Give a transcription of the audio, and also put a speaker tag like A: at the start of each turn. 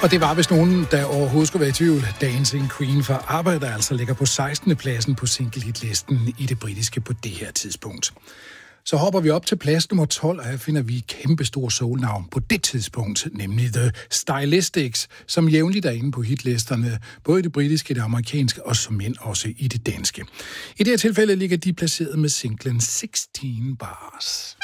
A: Og det var, hvis nogen, der overhovedet skulle være i tvivl, Dancing Queen for ABBA, der altså ligger på 16. pladsen på single-hit-listen i det britiske på det her tidspunkt. Så hopper vi op til plads nummer 12, og her finder vi et kæmpestor soulnavn på det tidspunkt, nemlig The Stylistics, som jævnligt er inde på hitlisterne, både i det britiske, det amerikanske og som end også i det danske. I det her tilfælde ligger de placeret med singlen 16 Bars.